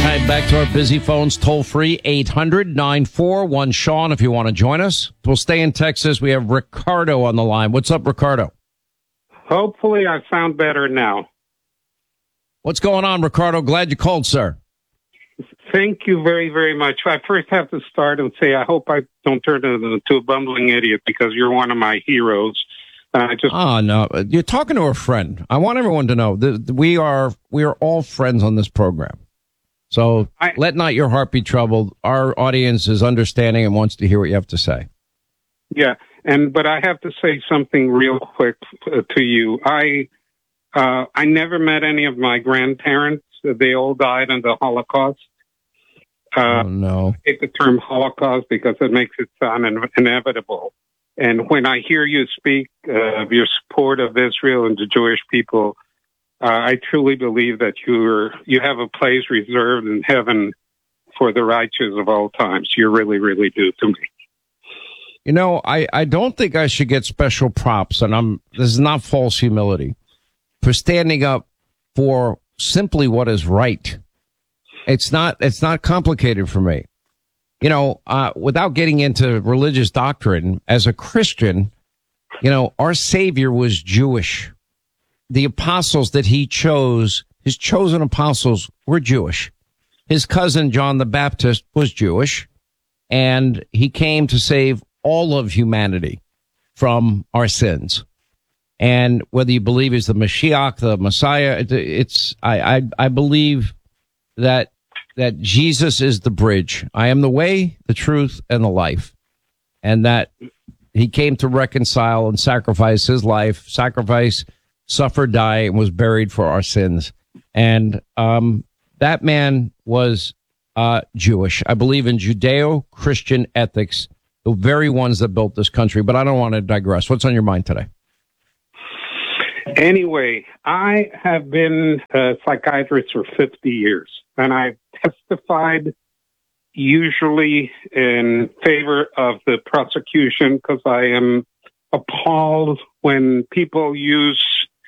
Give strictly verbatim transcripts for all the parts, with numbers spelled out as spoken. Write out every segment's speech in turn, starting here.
right, back to our busy phones, toll free, eight hundred nine four one Sean, if you want to join us. We'll stay in Texas. We have Ricardo on the line. What's up, Ricardo? Hopefully I sound better now. What's going on, Ricardo? Glad you called, sir. Thank you very, very much. I first have to start and say I hope I don't turn into a bumbling idiot because you're one of my heroes. And I just oh no, you're talking to a friend. I want everyone to know that we are we are all friends on this program. So I, let not your heart be troubled. Our audience is understanding and wants to hear what you have to say. Yeah, and but I have to say something real quick uh, to you. I uh, I never met any of my grandparents. They all died in the Holocaust. Uh, oh, no. I hate the term Holocaust because it makes it sound in- inevitable. And when I hear you speak uh, of your support of Israel and the Jewish people, uh, I truly believe that you're you have a place reserved in heaven for the righteous of all times. You really, really do to me. You know, I, I don't think I should get special props, and I'm this is not false humility, for standing up for simply what is right. It's not it's not complicated for me. You know, uh, without getting into religious doctrine, as a Christian, you know, our Savior was Jewish. The apostles that he chose, his chosen apostles, were Jewish. His cousin, John the Baptist, was Jewish. And he came to save all of humanity from our sins. And whether you believe he's the Mashiach, the Messiah, it's I I, I believe that that Jesus is the bridge. I am the way, the truth, and the life. And that he came to reconcile and sacrifice his life, sacrifice, suffer, die, and was buried for our sins. And um, that man was uh, Jewish. I believe in Judeo-Christian ethics, the very ones that built this country. But I don't want to digress. What's on your mind today? Anyway, I have been a psychiatrist for fifty years, and I've testified usually in favor of the prosecution because I am appalled when people use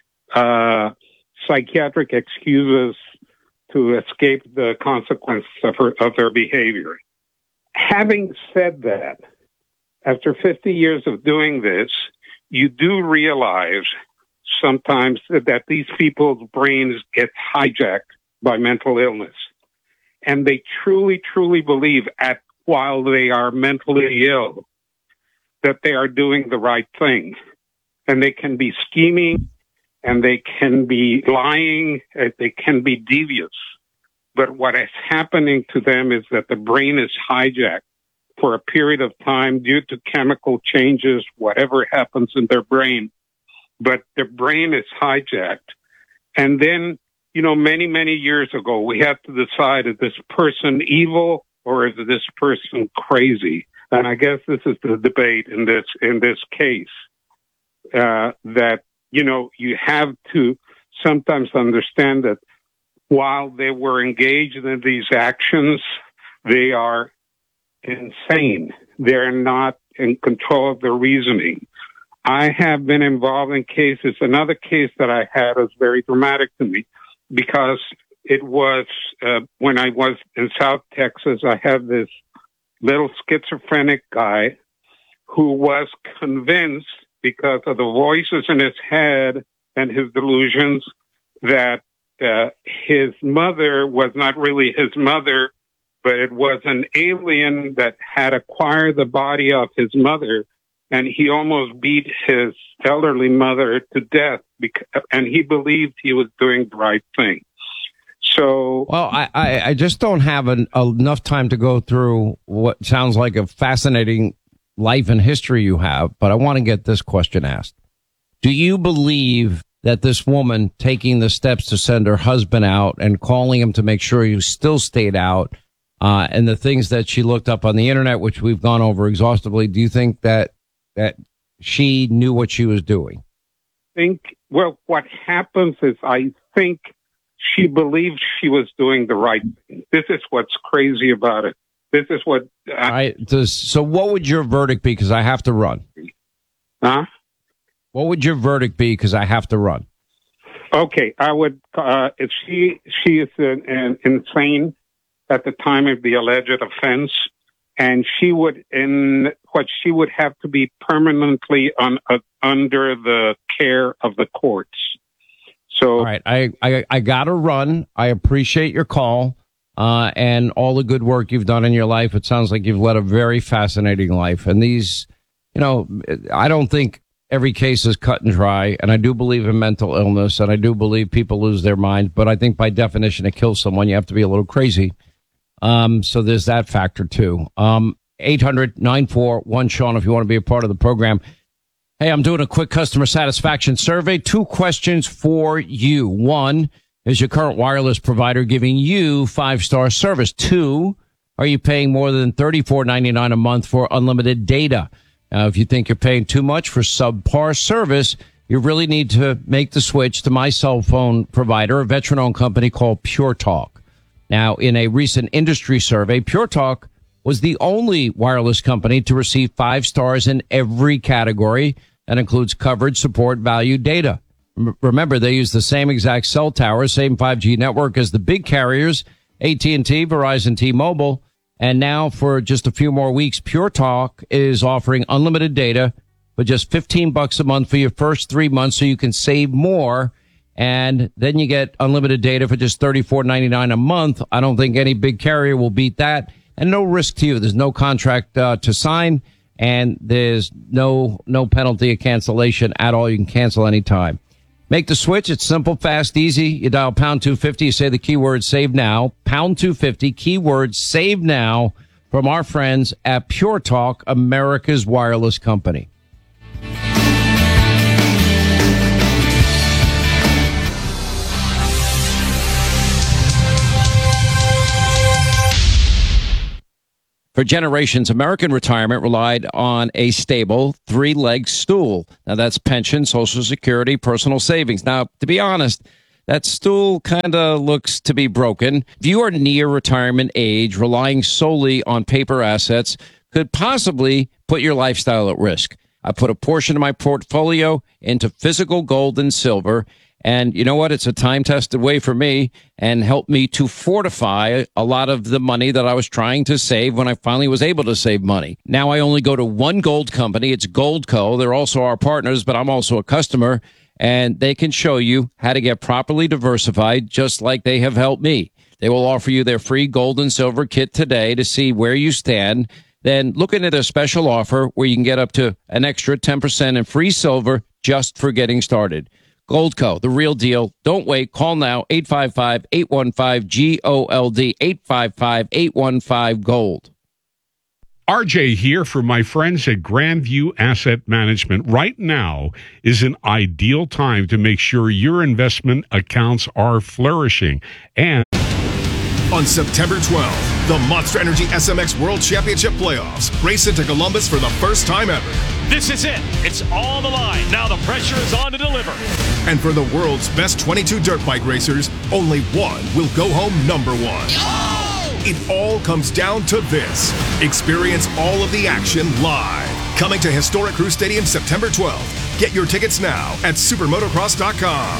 uh, psychiatric excuses to escape the consequences of, her, of their behavior. Having said that, after fifty years of doing this, you do realize sometimes that these people's brains get hijacked by mental illness. And they truly, truly believe at while they are mentally ill that they are doing the right thing. And they can be scheming and they can be lying, and they can be devious. But what is happening to them is that the brain is hijacked for a period of time due to chemical changes, whatever happens in their brain. But the brain is hijacked. And then, you know, many, many years ago, we had to decide, is this person evil or is this person crazy? And I guess this is the debate in this, in this case, uh, that, you know, you have to sometimes understand that while they were engaged in these actions, they are insane. They're not in control of their reasoning. I have been involved in cases. Another case that I had was very dramatic to me because it was uh, when I was in South Texas, I had this little schizophrenic guy who was convinced because of the voices in his head and his delusions that uh, his mother was not really his mother, but it was an alien that had acquired the body of his mother. And he almost beat his elderly mother to death, because, and he believed he was doing the right thing. So, well, I, I, I just don't have an, enough time to go through what sounds like a fascinating life and history you have, but I want to get this question asked. Do you believe that this woman taking the steps to send her husband out and calling him to make sure he still stayed out, uh, and the things that she looked up on the internet, which we've gone over exhaustively, do you think that that she knew what she was doing? I think, well, what happens is I think she believed she was doing the right thing. This is what's crazy about it. This is what... Uh, All right. Does, so what would your verdict be? Because I have to run. Huh? What would your verdict be? Because I have to run. Okay. I would... Uh, if she, she is an, an insane, at the time of the alleged offense, and she would in what she would have to be permanently on, uh, under the care of the courts. So, all right, I I, I got to run. I appreciate your call uh, and all the good work you've done in your life. It sounds like you've led a very fascinating life, and these, you know, I don't think every case is cut and dry, and I do believe in mental illness, and I do believe people lose their minds, but I think by definition to kill someone, you have to be a little crazy. Um, so there's that factor, too. Um, eight hundred nine four one Sean, if you want to be a part of the program. Hey, I'm doing a quick customer satisfaction survey. Two questions for you. One, is your current wireless provider giving you five-star service? Two, are you paying more than thirty-four ninety-nine a month for unlimited data? Uh, if you think you're paying too much for subpar service, you really need to make the switch to my cell phone provider, a veteran-owned company called Pure Talk. Now, in a recent industry survey, Pure Talk was the only wireless company to receive five stars in every category. That includes coverage, support, value, data. R- remember, they use the same exact cell tower, same five G network as the big carriers, A T and T, Verizon, T-Mobile. And now for just a few more weeks, Pure Talk is offering unlimited data for just fifteen bucks a month for your first three months so you can save more. And then you get unlimited data for just thirty-four ninety-nine a month. I don't think any big carrier will beat that. And no risk to you. There's no contract uh, to sign, and there's no no penalty of cancellation at all. You can cancel anytime. Make the switch. It's simple, fast, easy. You dial pound two fifty. You say the keyword save now. Pound two fifty, keyword save now from our friends at Pure Talk, America's wireless company. For generations, American retirement relied on a stable three-leg stool. Now, that's pension, Social Security, personal savings. Now, to be honest, that stool kind of looks to be broken. If you are near retirement age, relying solely on paper assets could possibly put your lifestyle at risk. I put a portion of my portfolio into physical gold and silver. And you know what? It's a time-tested way for me and helped me to fortify a lot of the money that I was trying to save when I finally was able to save money. Now I only go to one gold company. It's Goldco. They're also our partners, but I'm also a customer, and they can show you how to get properly diversified just like they have helped me. They will offer you their free gold and silver kit today to see where you stand. Then look into their special offer where you can get up to an extra ten percent in free silver just for getting started. Goldco, the real deal. Don't wait. Call now, eight five five, eight one five, G O L D, eight five five, eight one five, GOLD. R J here for my friends at Grandview Asset Management. Right now is an ideal time to make sure your investment accounts are flourishing. And on September twelfth, the Monster Energy S M X World Championship Playoffs race into Columbus for the first time ever. This is it. It's on the line. Now the pressure is on to deliver. And for the world's best twenty-two dirt bike racers, only one will go home number one. Oh! It all comes down to this. Experience all of the action live. Coming to historic Crew Stadium September twelfth. Get your tickets now at supermotocross dot com.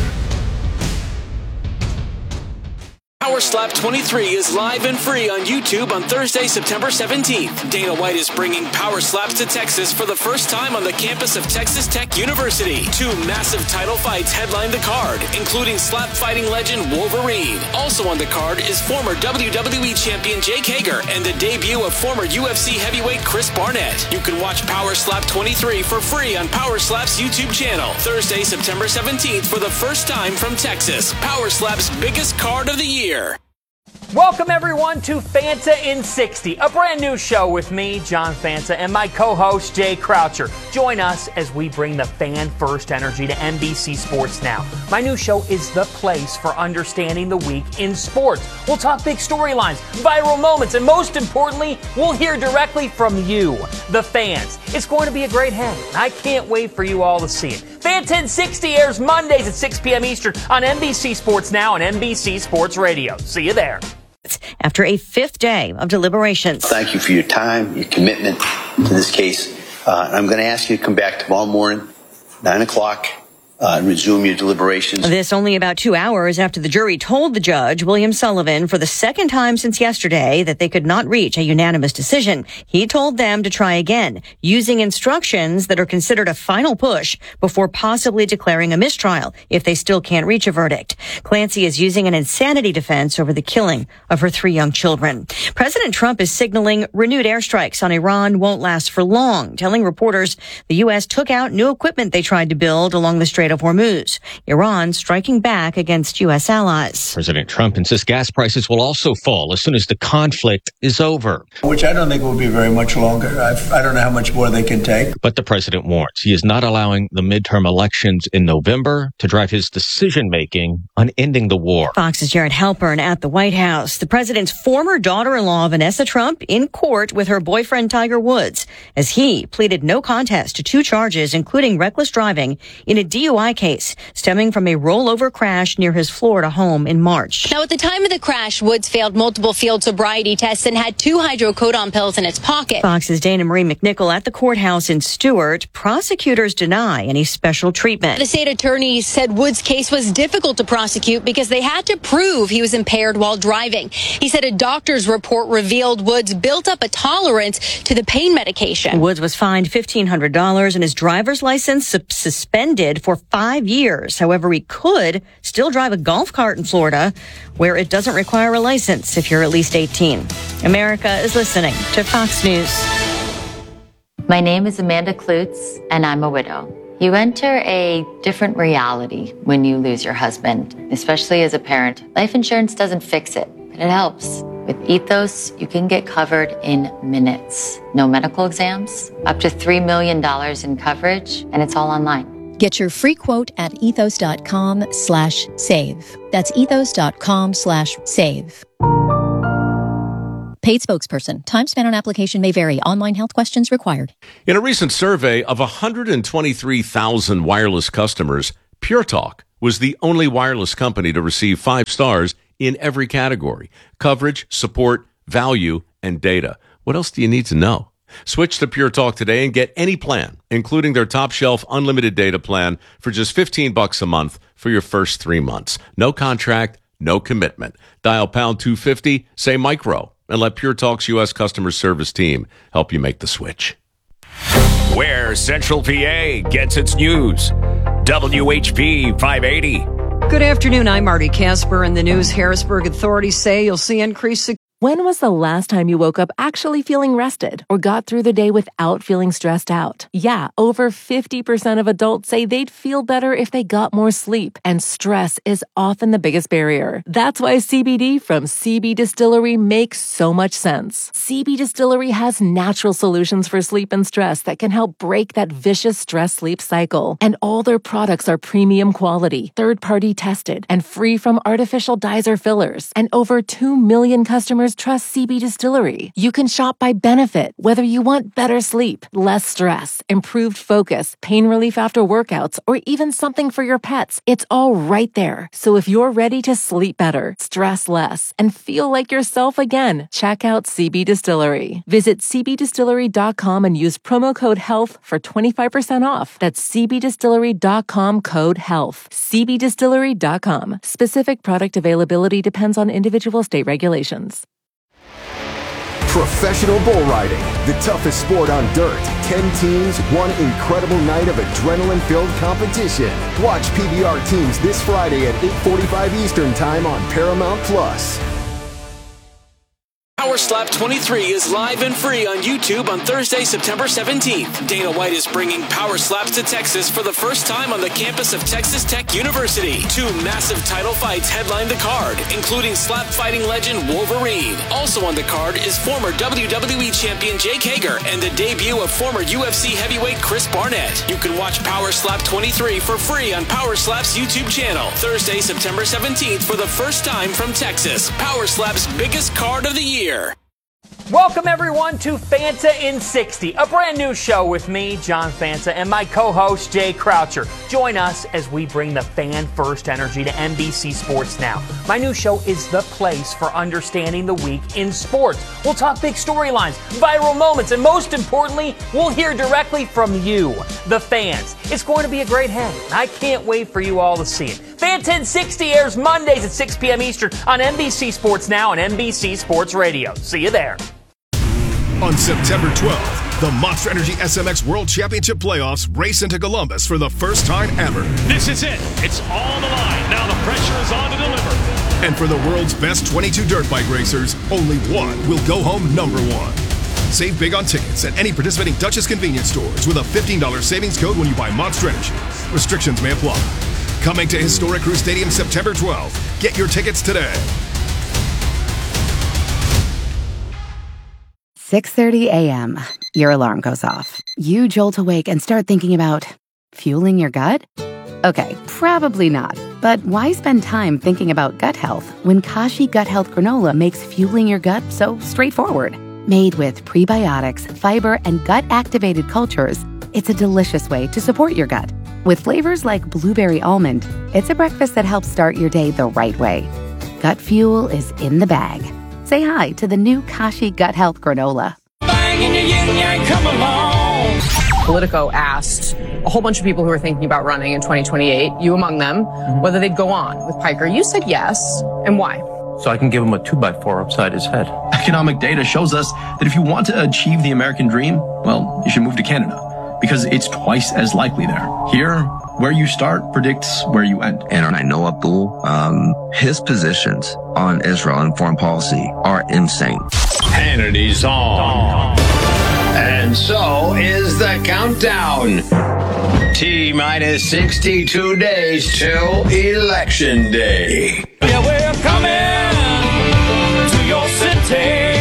Power Slap twenty-three is live and free on YouTube on Thursday, September seventeenth. Dana White is bringing Power Slaps to Texas for the first time on the campus of Texas Tech University. Two massive title fights headline the card, including slap fighting legend Wolverine. Also on the card is former W W E champion Jake Hager and the debut of former U F C heavyweight Chris Barnett. You can watch Power Slap twenty-three for free on Power Slap's YouTube channel. Thursday, September seventeenth for the first time from Texas. Power Slap's biggest card of the year. Welcome, everyone, to Fanta in sixty, a brand new show with me, John Fanta, and my co-host, Jay Croucher. Join us as we bring the fan-first energy to N B C Sports Now. My new show is the place for understanding the week in sports. We'll talk big storylines, viral moments, and most importantly, we'll hear directly from you, the fans. It's going to be a great hang, and I can't wait for you all to see it. Fanta in sixty airs Mondays at six p.m. Eastern on N B C Sports Now and N B C Sports Radio. See you there. After a fifth day of deliberations. Thank you for your time, your commitment to this case. Uh, I'm going to ask you to come back tomorrow morning, nine o'clock, uh, resume your deliberations. This only about two hours after the jury told the judge, William Sullivan, for the second time since yesterday, that they could not reach a unanimous decision. He told them to try again, using instructions that are considered a final push before possibly declaring a mistrial if they still can't reach a verdict. Clancy is using an insanity defense over the killing of her three young children. President Trump is signaling renewed airstrikes on Iran won't last for long, telling reporters the U S took out new equipment they tried to build along the Strait of Hormuz. Iran striking back against U S allies. President Trump insists gas prices will also fall as soon as the conflict is over. Which I don't think will be very much longer. I've, I don't know how much more they can take. But the president warns he is not allowing the midterm elections in November to drive his decision-making on ending the war. Fox's Jared Halpern at the White House. The president's former daughter-in-law, Vanessa Trump, in court with her boyfriend, Tiger Woods, as he pleaded no contest to two charges, including reckless driving in a D U I case stemming from a rollover crash near his Florida home in March. Now, at the time of the crash, Woods failed multiple field sobriety tests and had two hydrocodone pills in his pocket. Fox's Dana Marie McNichol at the courthouse in Stewart. Prosecutors deny any special treatment. The state attorney said Woods' case was difficult to prosecute because they had to prove he was impaired while driving. He said a doctor's report revealed Woods built up a tolerance to the pain medication. Woods was fined fifteen hundred dollars and his driver's license su- suspended for five years. However, he could still drive a golf cart in Florida, where it doesn't require a license if you're at least eighteen. America is listening to Fox News. My name is Amanda Klutz, and I'm a widow. You enter a different reality when you lose your husband, especially as a parent. Life insurance doesn't fix it, but it helps. With Ethos, you can get covered in minutes. No medical exams, up to three million dollars in coverage, and it's all online. Get your free quote at ethos.com slash save. That's ethos.com slash save. Paid spokesperson. Time spent on application may vary. Online health questions required. In a recent survey of one hundred twenty-three thousand wireless customers, Pure Talk was the only wireless company to receive five stars in every category: coverage, support, value, and data. What else do you need to know? Switch to Pure Talk today and get any plan, including their top shelf unlimited data plan, for just fifteen bucks a month for your first three months. No contract, no commitment. Dial pound two fifty, say micro, and let Pure Talk's U S customer service team help you make the switch. Where Central P A gets its news. W H P five eighty. Good afternoon. I'm Marty Casper. In the news, Harrisburg authorities say you'll see increased. When was the last time you woke up actually feeling rested or got through the day without feeling stressed out? Yeah, over fifty percent of adults say they'd feel better if they got more sleep, and stress is often the biggest barrier. That's why C B D from C B Distillery makes so much sense. C B Distillery has natural solutions for sleep and stress that can help break that vicious stress-sleep cycle. And all their products are premium quality, third-party tested, and free from artificial dyes or fillers. And over two million customers trust C B Distillery. You can shop by benefit, whether you want better sleep, less stress, improved focus, pain relief after workouts, or even something for your pets. It's all right there. So if you're ready to sleep better, stress less, and feel like yourself again, check out C B Distillery. Visit c b distillery dot com and use promo code HEALTH for twenty-five percent off. That's c b distillery dot com code HEALTH. c b distillery dot com. Specific product availability depends on individual state regulations. Professional bull riding, the toughest sport on dirt. Ten teams, one incredible night of adrenaline-filled competition. Watch P B R teams this Friday at eight forty-five Eastern Time on Paramount Plus. Power Slap twenty-three is live and free on YouTube on Thursday, September seventeenth. Dana White is bringing Power Slaps to Texas for the first time on the campus of Texas Tech University. Two massive title fights headline the card, including slap fighting legend Wolverine. Also on the card is former W W E champion Jake Hager and the debut of former U F C heavyweight Chris Barnett. You can watch Power Slap twenty-three for free on Power Slap's YouTube channel. Thursday, September seventeenth for the first time from Texas. Power Slap's biggest card of the year. Welcome, everyone, to Fanta in sixty, a brand new show with me, John Fanta, and my co-host, Jay Croucher. Join us as we bring the fan-first energy to N B C Sports Now. My new show is the place for understanding the week in sports. We'll talk big storylines, viral moments, and most importantly, we'll hear directly from you, the fans. It's going to be a great hang, and I can't wait for you all to see it. Fanta in sixty airs Mondays at six p.m. Eastern on N B C Sports Now and N B C Sports Radio. See you there. On September twelfth, the Monster Energy S M X World Championship Playoffs race into Columbus for the first time ever. This is it. It's all on the line. Now the pressure is on to deliver. And for the world's best twenty-two dirt bike racers, only one will go home number one. Save big on tickets at any participating Duchess convenience stores with a fifteen dollars savings code when you buy Monster Energy. Restrictions may apply. Coming to Historic Crew Stadium September twelfth. Get your tickets today. six thirty a.m. Your alarm goes off. You jolt awake and start thinking about fueling your gut? Okay, probably not. But why spend time thinking about gut health when Kashi Gut Health Granola makes fueling your gut so straightforward? Made with prebiotics, fiber, and gut-activated cultures, it's a delicious way to support your gut. With flavors like blueberry almond, it's a breakfast that helps start your day the right way. Gut fuel is in the bag. Say hi to the new Kashi Gut Health Granola. Politico asked a whole bunch of people who were thinking about running in twenty twenty-eight, you among them, mm-hmm. whether they'd go on with Piker. You said yes, and why? So I can give him a two by four upside his head. Economic data shows us that if you want to achieve the American dream, well, you should move to Canada, because it's twice as likely there. Here, where you start predicts where you end. And I know Abdul, um, his positions on Israel and foreign policy are insane. Hannity's on. And so is the countdown. T minus sixty-two days till Election Day. Yeah, we're coming to your city.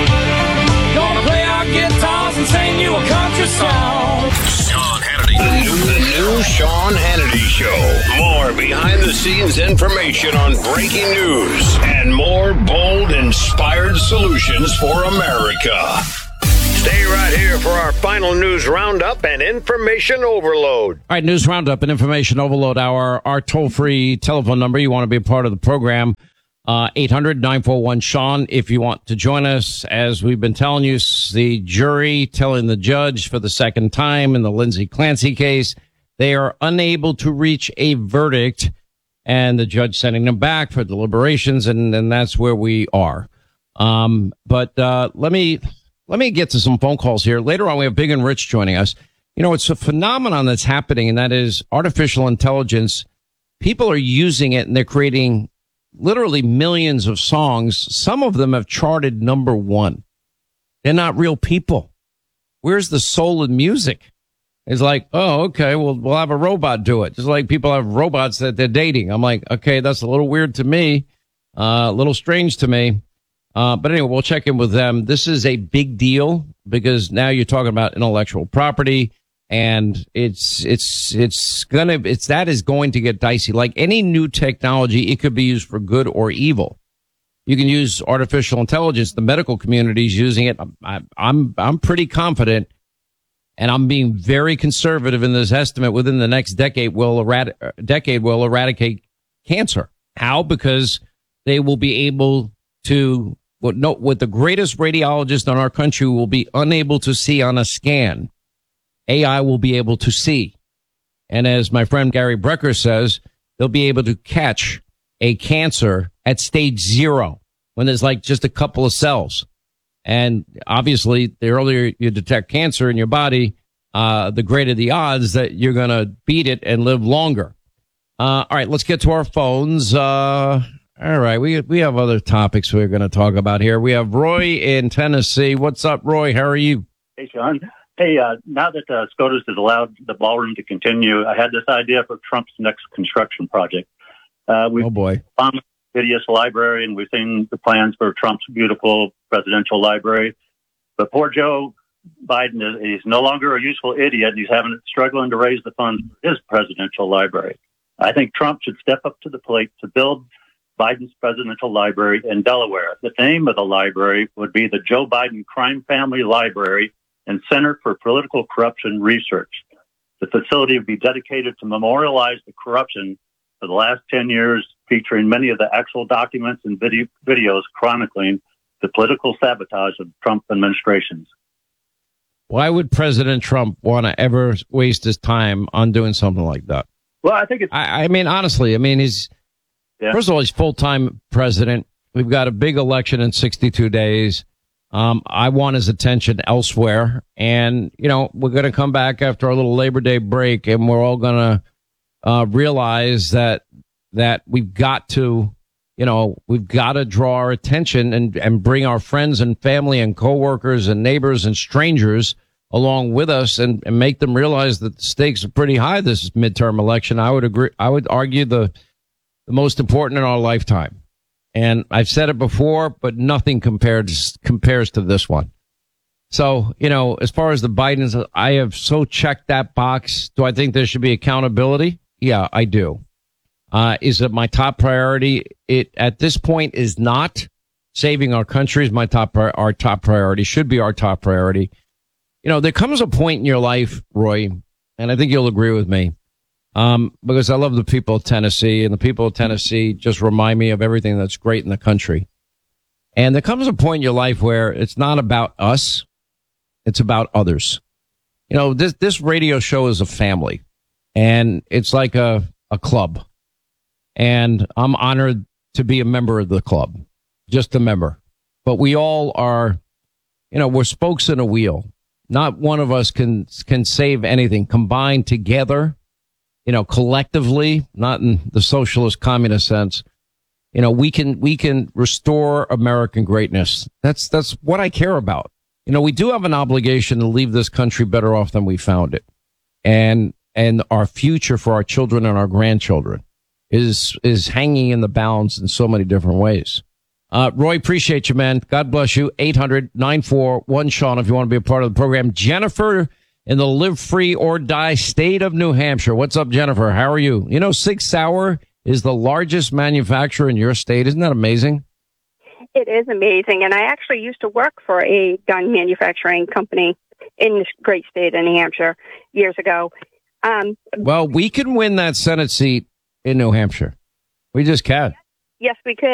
Gonna play our guitars and sing you a country song. Sean Hannity. The new, the new Sean Hannity Show. More behind-the-scenes information on breaking news and more bold, inspired solutions for America. Stay right here for our final news roundup and information overload. All right, news roundup and information overload. Our our toll-free telephone number. You want to be a part of the program. Uh, eight hundred nine four one Sean. If you want to join us, as we've been telling you, the jury telling the judge for the second time in the Lindsay Clancy case, they are unable to reach a verdict, and the judge sending them back for deliberations, and, and that's where we are. Um, but uh, let me let me get to some phone calls here. Later on, we have Big and Rich joining us. You know, it's a phenomenon that's happening, and that is artificial intelligence. People are using it, and they're creating literally millions of songs. Some of them have charted number one. They're not real people. Where's the soul in music? It's like, oh, okay, well, we'll have a robot do it. Just like people have robots that they're dating. I'm like, okay, that's a little weird to me, uh, a little strange to me. Uh, but anyway, we'll check in with them. This is a big deal because now you're talking about intellectual property, and it's, it's, it's gonna, it's, that is going to get dicey. Like any new technology, it could be used for good or evil. You can use artificial intelligence. The medical community is using it. I, I'm, I'm pretty confident, and I'm being very conservative in this estimate. Within the next decade, will erad- decade will eradicate cancer. How? Because they will be able to, what, no, what the greatest radiologist in our country will be unable to see on a scan, A I will be able to see. And as my friend Gary Brecker says, they'll be able to catch a cancer at stage zero when there's like just a couple of cells. And obviously, the earlier you detect cancer in your body, uh, the greater the odds that you're going to beat it and live longer. Uh, all right, let's get to our phones. Uh, all right, we we have other topics we're going to talk about here. We have Roy in Tennessee. What's up, Roy? How are you? Hey, Sean. Hey, uh, now that uh, SCOTUS has allowed the ballroom to continue, I had this idea for Trump's next construction project. Uh, we've oh, boy. found a hideous library, and we've seen the plans for Trump's beautiful presidential library. But poor Joe Biden is he's no longer a useful idiot. He's having struggling to raise the funds for his presidential library. I think Trump should step up to the plate to build Biden's Presidential Library in Delaware. The name of the library would be the Joe Biden Crime Family Library and Center for Political Corruption Research. The facility would be dedicated to memorialize the corruption for the last ten years, featuring many of the actual documents and video, videos chronicling the political sabotage of the Trump administrations. Why would President Trump want to ever waste his time on doing something like that? Well, I think it's... I, I mean, honestly, I mean, he's... Yeah. First of all, he's full-time president. We've got a big election in sixty-two days. Um, I want his attention elsewhere. And, you know, we're going to come back after our little Labor Day break, and we're all going to uh, realize that that we've got to, you know, we've got to draw our attention and, and bring our friends and family and coworkers and neighbors and strangers along with us and, and make them realize that the stakes are pretty high this midterm election. I would agree. I would argue the the most important in our lifetime. And I've said it before, but nothing compares compares to this one. So, you know, as far as the Bidens, I have so checked that box. Do I think there should be accountability? Yeah, I do. Uh, is it my top priority? It at this point is not. Saving our country is my top our top priority. Should be our top priority. You know, there comes a point in your life, Roy, and I think you'll agree with me. Um, because I love the people of Tennessee, and the people of Tennessee just remind me of everything that's great in the country. And there comes a point in your life where it's not about us. It's about others. You know, this, this radio show is a family, and it's like a, a club. And I'm honored to be a member of the club, just a member. But we all are, you know, we're spokes in a wheel. Not one of us can, can save anything. Combined together, you know, collectively, not in the socialist communist sense, you know, we can, we can restore American greatness. That's, that's what I care about. You know, we do have an obligation to leave this country better off than we found it. And, and our future for our children and our grandchildren is, is hanging in the balance in so many different ways. Uh, Roy, appreciate you, man. God bless you. eight hundred nine four one Sean if you want to be a part of the program. Jennifer in the Live Free or Die state of New Hampshire. What's up, Jennifer? How are you? You know, Sig Sauer is the largest manufacturer in your state. Isn't that amazing? It is amazing. And I actually used to work for a gun manufacturing company in this great state of New Hampshire years ago. Um, well, we can win that Senate seat in New Hampshire. We just can. Yes, we could.